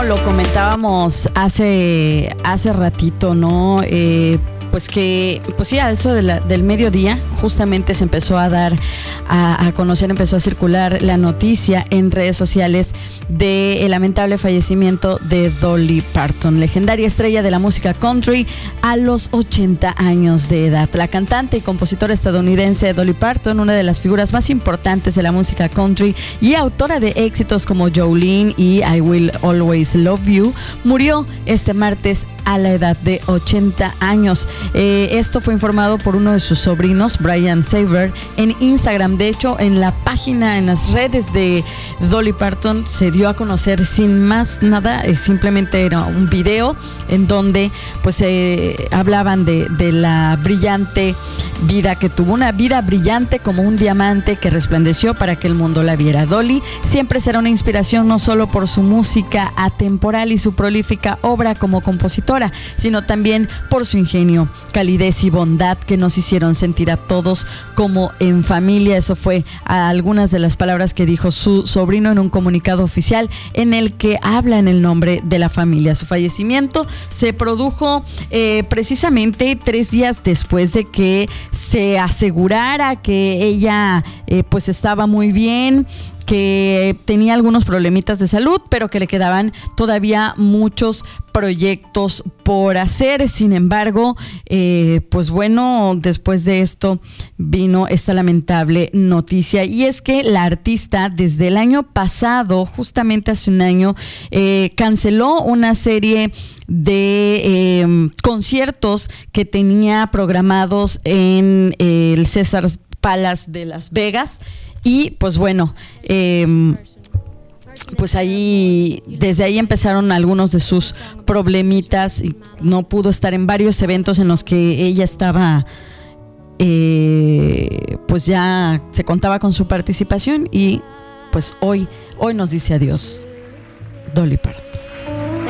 Lo comentábamos hace ratito, ¿no? Pues sí, a eso del mediodía justamente se empezó a dar a conocer, empezó a circular la noticia en redes sociales del lamentable fallecimiento de Dolly Parton, legendaria estrella de la música country a los 80 años de edad. La cantante y compositora estadounidense Dolly Parton, una de las figuras más importantes de la música country y autora de éxitos como Jolene y I Will Always Love You, murió este martes a la edad de 80 años. Esto fue informado por uno de sus sobrinos, Brian Saver, en Instagram. De hecho, en la página, en las redes de Dolly Parton se dio a conocer sin más nada, simplemente era un video en donde pues hablaban de la brillante vida que tuvo, una vida brillante como un diamante que resplandeció para que el mundo la viera. Dolly siempre será una inspiración no solo por su música atemporal y su prolífica obra como compositora, sino también por su ingenio, calidez y bondad que nos hicieron sentir a todos como en familia. Eso fue algunas de las palabras que dijo su sobrino en un comunicado oficial en el que habla en el nombre de la familia. Su fallecimiento se produjo precisamente 3 días después de que se asegurara que ella pues estaba muy bien, que tenía algunos problemitas de salud, pero que le quedaban todavía muchos proyectos por hacer. Sin embargo, pues bueno, después de esto vino esta lamentable noticia, y es que la artista desde el año pasado, justamente hace un año, canceló una serie de conciertos que tenía programados en el Caesars Palace de Las Vegas. Y pues bueno, pues ahí, desde ahí empezaron algunos de sus problemitas y no pudo estar en varios eventos en los que ella estaba, pues ya se contaba con su participación, y pues hoy nos dice adiós Dolly Parton.